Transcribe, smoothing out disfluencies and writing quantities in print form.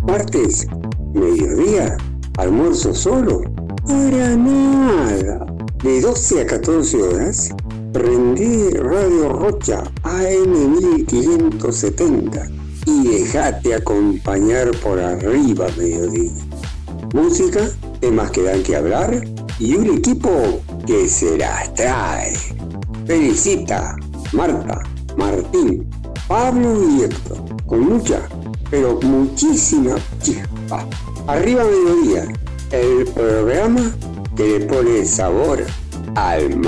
Martes, mediodía, almuerzo solo. Para nada. De 12 a 14 horas, prendí Radio Rocha AM 1570 y dejate acompañar por arriba mediodía. Música, temas que dan que hablar y un equipo que se las trae. Felicita, Marta, Martín, Pablo y Héctor, con mucha, pero muchísima chispa. Arriba mediodía, el programa que le pone sabor al mar.